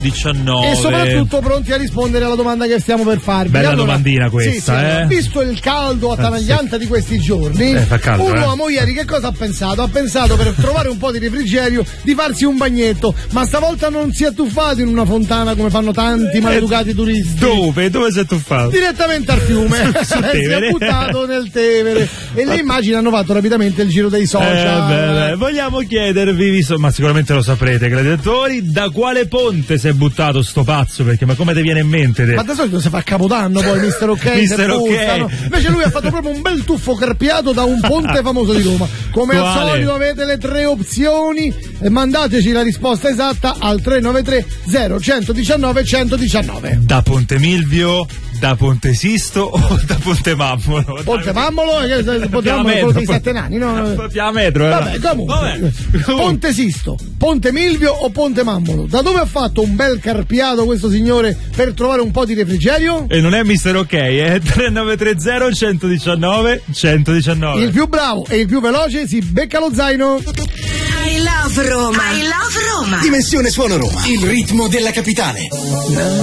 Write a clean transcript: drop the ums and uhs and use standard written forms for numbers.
19. E soprattutto pronti a rispondere alla domanda che stiamo per farvi. Bella allora, domandina questa, visto il caldo attanagliante di questi giorni, fa caldo, un uomo ieri che cosa ha pensato? Ha pensato, per trovare un po' di refrigerio, di farsi un bagnetto, ma stavolta non si è tuffato in una fontana come fanno tanti maleducati turisti. Dove si è tuffato? Direttamente al fiume. Si è buttato nel Tevere e le immagini hanno fatto rapidamente il giro dei social. Vogliamo chiedervi, ma sicuramente lo saprete, gladiatori, da quale ponte si è buttato sto pazzo? Perché ma come ti viene in mente? Ma da solito si fa Capodanno poi Mister Ok. Mister Ok. Invece lui ha fatto proprio un bel tuffo carpiato da un ponte famoso di Roma. Come al solito avete le 3 opzioni e mandateci la risposta esatta al 393 0119 119. Da Ponte Milvio, da Ponte Sisto o da Ponte Mammolo? Ponte Mammolo è quello dei 7 nani, no? Piano metro. Vabbè, comunque. Ponte Sisto, Ponte Milvio o Ponte Mammolo? Da dove ha fatto un bel carpiato questo signore per trovare un po' di refrigerio? E non è Mister Ok, è 3930 119 119. Il più bravo e il più veloce si becca lo zaino. I love Roma. I love Roma. Dimensione Suono Roma. Il ritmo della capitale.